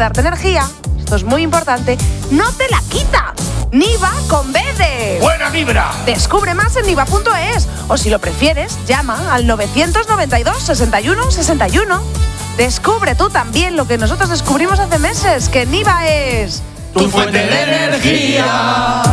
darte energía, esto es muy importante, no te la quita. Niva con B de ¡buena vibra! Descubre más en niva.es o si lo prefieres, llama al 992 61 61. Descubre tú también lo que nosotros descubrimos hace meses, que Niva es tu fuente de energía.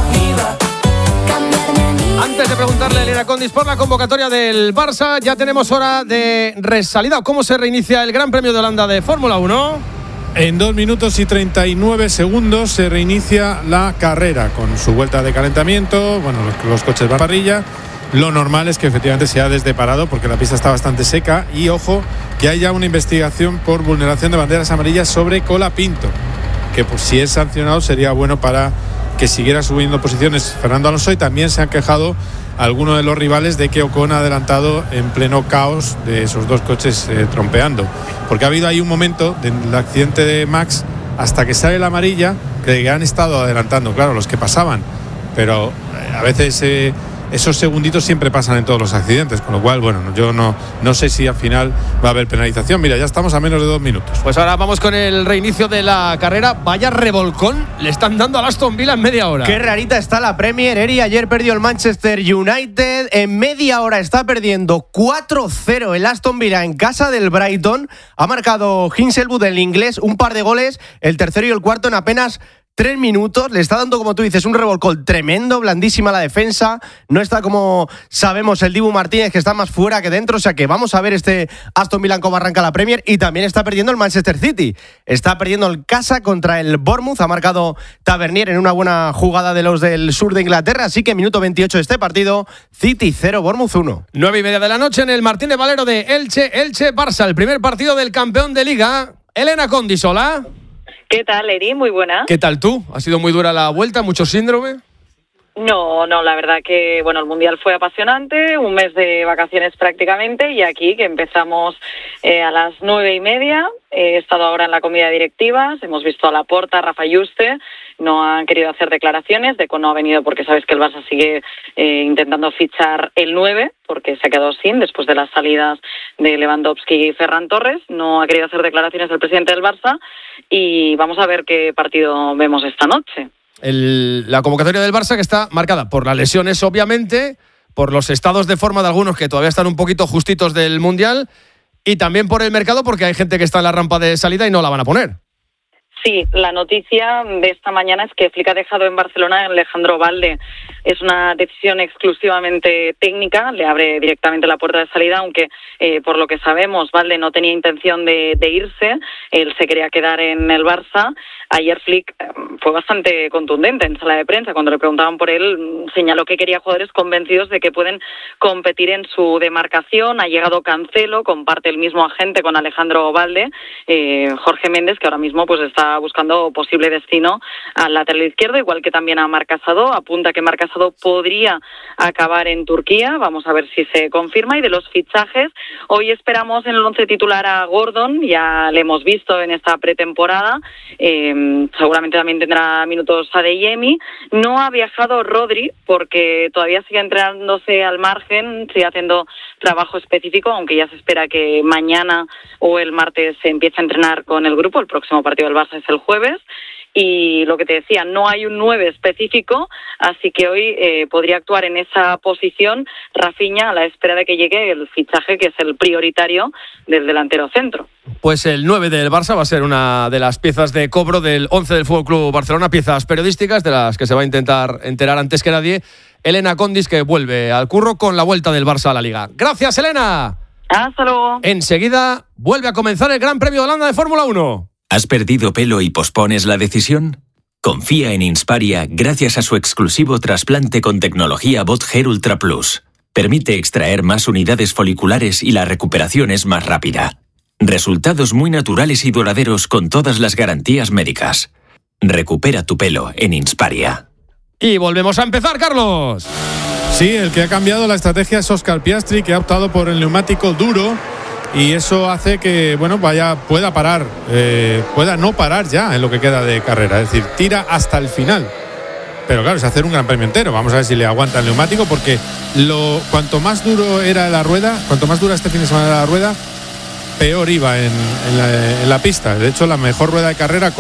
Antes de preguntarle a Elena Condis por la convocatoria del Barça, ya tenemos hora de resalida. ¿Cómo se reinicia el Gran Premio de Holanda de Fórmula 1? En 2 minutos y 39 segundos se reinicia la carrera con su vuelta de calentamiento. Bueno, los coches van a parrilla. Lo normal es que efectivamente se ha desdeparado porque la pista está bastante seca. Y ojo, que hay ya una investigación por vulneración de banderas amarillas sobre Colapinto, que pues, si es sancionado sería bueno para que siguiera subiendo posiciones Fernando Alonso. Y también se han quejado algunos de los rivales de que Ocon ha adelantado en pleno caos de esos dos coches trompeando, porque ha habido ahí un momento del accidente de Max hasta que sale la amarilla que han estado adelantando, claro, los que pasaban, pero a veces esos segunditos siempre pasan en todos los accidentes, con lo cual, bueno, yo no sé si al final va a haber penalización. Mira, ya estamos a menos de 2 minutos. Pues ahora vamos con el reinicio de la carrera. Vaya revolcón le están dando al Aston Villa en media hora. Qué rarita está la Premier, Eri. Ayer perdió el Manchester United. En media hora está perdiendo 4-0 el Aston Villa en casa del Brighton. Ha marcado Hinshelwood, el inglés, un par de goles, el tercero y el cuarto en apenas 3 minutos, le está dando, como tú dices, un revolcón tremendo, blandísima la defensa, no está como sabemos el Dibu Martínez, que está más fuera que dentro, o sea que vamos a ver este Aston Villa cómo arranca la Premier. Y también está perdiendo el Manchester City, está perdiendo el casa contra el Bournemouth, ha marcado Tavernier en una buena jugada de los del sur de Inglaterra, así que minuto 28 de este partido, City 0, Bournemouth 1. 9:30 de la noche en el Martínez Valero de Elche-Barça, el primer partido del campeón de Liga. Elena Condis, hola. ¿Qué tal, Eri? Muy buena. ¿Qué tal tú? ¿Ha sido muy dura la vuelta? ¿Mucho síndrome? No, la verdad que, bueno, el Mundial fue apasionante, un mes de vacaciones prácticamente, y aquí que empezamos a las 9:30, he estado ahora en la comida de directivas, hemos visto a Laporta, a Rafa Yuste, no han querido hacer declaraciones, Deco no ha venido porque sabes que el Barça sigue intentando fichar el 9, porque se ha quedado sin, después de las salidas de Lewandowski y Ferran Torres, no ha querido hacer declaraciones el presidente del Barça, y vamos a ver qué partido vemos esta noche. La convocatoria del Barça, que está marcada por las lesiones, obviamente, por los estados de forma de algunos que todavía están un poquito justitos del Mundial, y también por el mercado, porque hay gente que está en la rampa de salida y no la van a poner. Sí, la noticia de esta mañana es que Flick ha dejado en Barcelona a Alejandro Balde. Es una decisión exclusivamente técnica, le abre directamente la puerta de salida, aunque por lo que sabemos Balde no tenía intención de irse, él se quería quedar en el Barça. Ayer Flick fue bastante contundente en sala de prensa, cuando le preguntaban por él, señaló que quería jugadores convencidos de que pueden competir en su demarcación. Ha llegado Cancelo, comparte el mismo agente con Alejandro Balde, Jorge Méndez, que ahora mismo pues está buscando posible destino al lateral izquierdo, igual que también a Marc Casado. Apunta que Marc Casado podría acabar en Turquía, vamos a ver si se confirma. Y de los fichajes, hoy esperamos en el 11 titular a Gordon, ya le hemos visto en esta pretemporada, seguramente también tendrá minutos Adeyemi. No ha viajado Rodri porque todavía sigue entrenándose al margen, sigue haciendo trabajo específico, aunque ya se espera que mañana o el martes se empiece a entrenar con el grupo. El próximo partido del Barça es el jueves. Y lo que te decía, no hay un 9 específico, así que hoy podría actuar en esa posición Rafinha a la espera de que llegue el fichaje que es el prioritario del delantero centro. Pues el 9 del Barça va a ser una de las piezas de cobro del 11 del Fútbol Club Barcelona, piezas periodísticas de las que se va a intentar enterar antes que nadie Elena Condis, que vuelve al curro con la vuelta del Barça a la Liga. ¡Gracias, Elena! ¡Hasta luego! Enseguida vuelve a comenzar el Gran Premio de Holanda de Fórmula 1. ¿Has perdido pelo y pospones la decisión? Confía en Insparia gracias a su exclusivo trasplante con tecnología BotHair Ultra Plus. Permite extraer más unidades foliculares y la recuperación es más rápida. Resultados muy naturales y duraderos con todas las garantías médicas. Recupera tu pelo en Insparia. Y volvemos a empezar, Carlos. Sí, el que ha cambiado la estrategia es Óscar Piastri, que ha optado por el neumático duro. Y eso hace que, bueno, pueda parar, pueda no parar ya en lo que queda de carrera. Es decir, tira hasta el final. Pero claro, es hacer un gran premio entero. Vamos a ver si le aguanta el neumático, porque cuanto más duro era la rueda, cuanto más dura este fin de semana era la rueda, peor iba en la pista. De hecho, la mejor rueda de carrera